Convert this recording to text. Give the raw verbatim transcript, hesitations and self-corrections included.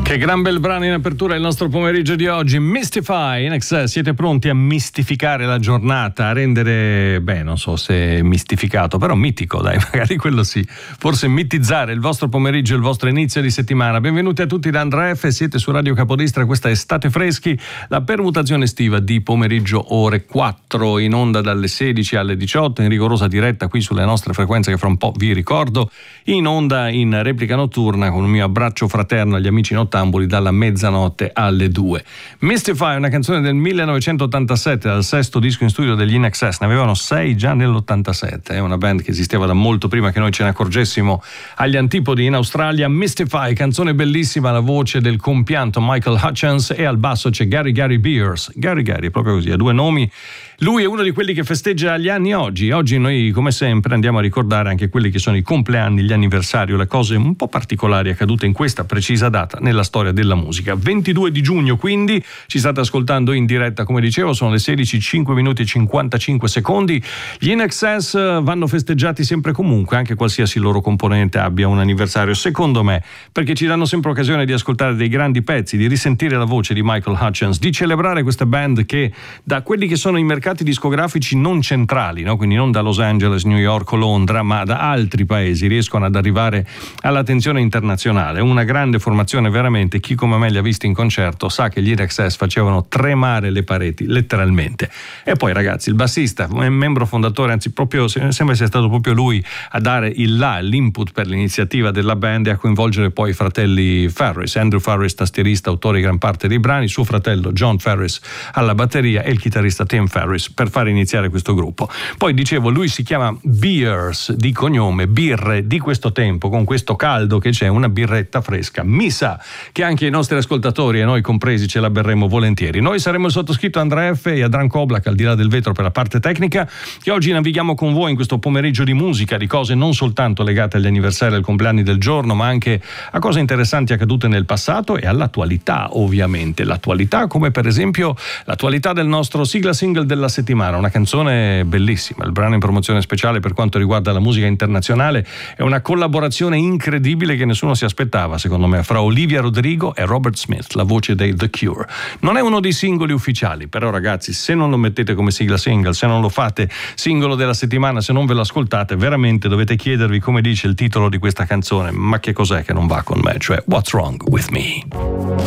Che gran bel brano in apertura il nostro pomeriggio di oggi. Mystify, in Excess. Siete pronti a mistificare la giornata, a rendere, beh, non so se mistificato, però mitico, dai, magari quello sì. Forse mitizzare il vostro pomeriggio, il vostro inizio di settimana. Benvenuti a tutti da Andrea F. Siete su Radio Capodestra, questa è Estate Freschi, la permutazione estiva di pomeriggio ore quattro, in onda dalle sedici alle diciotto, in rigorosa diretta qui sulle nostre frequenze che fra un po' vi ricordo, in onda in replica notturna con un mio abbraccio fraterno agli amici nottambuli dalla mezzanotte alle due. Mystify, una canzone del millenovecentottantasette, dal sesto disco in studio degli In Excess. Ne avevano sei già nell'ottantasette, è una band che esisteva da molto prima che noi ce ne accorgessimo agli antipodi in Australia. Mystify, canzone bellissima, la voce del compianto Michael Hutchence e al basso c'è Gary Gary Beers. Gary Gary, proprio così, ha due nomi. Lui è uno di quelli che festeggia gli anni oggi. Oggi noi, come sempre, andiamo a ricordare anche quelli che sono i compleanni, gli anniversari, le cose un po' particolari accadute in questa precisa data nella storia della musica. ventidue di giugno, quindi, ci state ascoltando in diretta, come dicevo, sono le sedici, cinque minuti e cinquantacinque secondi. Gli In Excess vanno festeggiati sempre comunque, anche qualsiasi loro componente abbia un anniversario, secondo me, perché ci danno sempre occasione di ascoltare dei grandi pezzi, di risentire la voce di Michael Hutchence, di celebrare queste band che, da quelli che sono i mercati discografici non centrali, no? Quindi non da Los Angeles, New York o Londra, ma da altri paesi, riescono ad arrivare all'attenzione internazionale. Una grande formazione veramente. Chi come me li ha visti in concerto sa che gli In Excess facevano tremare le pareti, letteralmente. E poi, ragazzi, il bassista, membro fondatore, anzi proprio sembra sia stato proprio lui a dare il là, l'input per l'iniziativa della band e a coinvolgere poi i fratelli Farris, Andrew Farris, tastierista, autore di gran parte dei brani, suo fratello John Farris alla batteria e il chitarrista Tim Farris per far iniziare questo gruppo. Poi dicevo, lui si chiama Beers di cognome, birre di questo tempo, con questo caldo che c'è, una birretta fresca. Mi sa che anche i nostri ascoltatori e noi compresi ce la berremo volentieri. Noi saremo il sottoscritto Andrea F. e Adran Koblak al di là del vetro per la parte tecnica, che oggi navighiamo con voi in questo pomeriggio di musica, di cose non soltanto legate agli anniversari e ai compleanni del giorno, ma anche a cose interessanti accadute nel passato e all'attualità, ovviamente. L'attualità, come per esempio l'attualità del nostro sigla single della settimana, una canzone bellissima, il brano in promozione speciale per quanto riguarda la musica internazionale, è una collaborazione incredibile che nessuno si aspettava, secondo me, fra Olivia Rodrigo e Robert Smith, la voce dei The Cure. Non è uno dei singoli ufficiali, però ragazzi, se non lo mettete come sigla single, se non lo fate singolo della settimana, se non ve lo ascoltate, veramente dovete chiedervi, come dice il titolo di questa canzone, ma che cos'è che non va con me, cioè What's Wrong With Me?